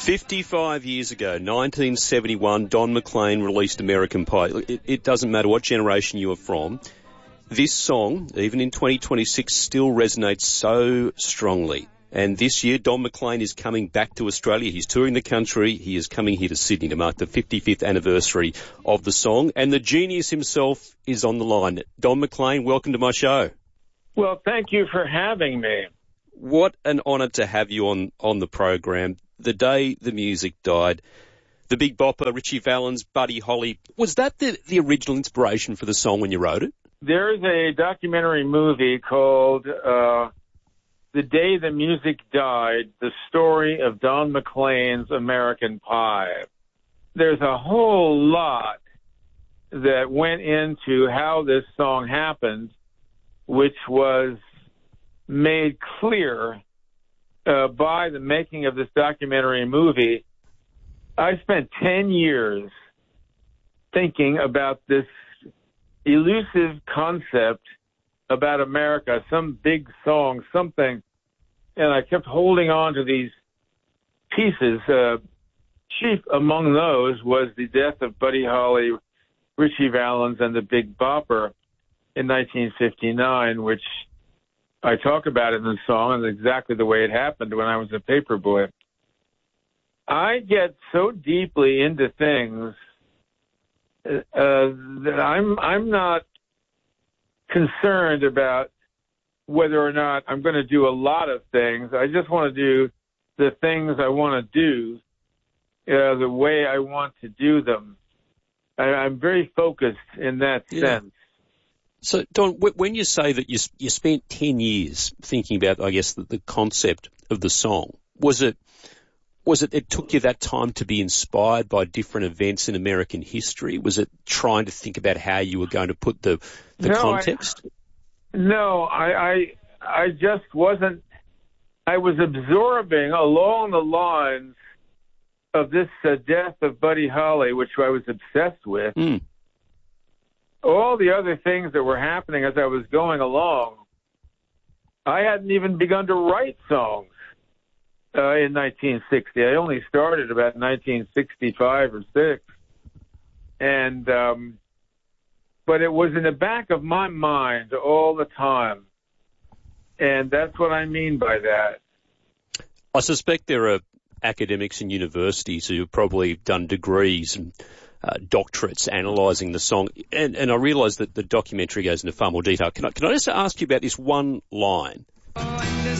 55 years ago, 1971, Don McLean released American Pie. It doesn't matter what generation you are from. This song, even in 2026, still resonates so strongly. And this year, Don McLean is coming back to Australia. He's touring the country. He is coming here to Sydney to mark the 55th anniversary of the song. And the genius himself is on the line. Don McLean, welcome to my show. Well, thank you for having me. What an honour to have you on the program. The day the music died, the Big Bopper, Richie Valens, Buddy Holly, was that the original inspiration for the song when you wrote it? There's a documentary movie called The Day the Music Died, the story of Don McLean's American Pie. There's a whole lot that went into how this song happened, which was made clear by the making of this documentary movie. I spent 10 years thinking about this elusive concept about America, some big song, something, and I kept holding on to these pieces. Chief among those was the death of Buddy Holly, Richie Valens, and the Big Bopper in 1959, which I talk about in the song, and exactly the way it happened when I was a paper boy. I get so deeply into things that I'm not concerned about whether or not I'm going to do a lot of things. I just want to do the things I want to do the way I want to do them. I'm very focused in that sense. So, Don, when you say that you spent 10 years thinking about, I guess, the concept of the song, was it took you that time to be inspired by different events in American history? Was it trying to think about how you were going to put the context? I just wasn't. I was absorbing along the lines of this death of Buddy Holly, which I was obsessed with. All the other things that were happening as I was going along, I hadn't even begun to write songs in 1960. I only started about 1965 or 6. And, but it was in the back of my mind all the time. And that's what I mean by that. I suspect there are academics in universities who have probably done degrees and doctorates analysing the song, and I realise that the documentary goes into far more detail. Can I just ask you about this one line?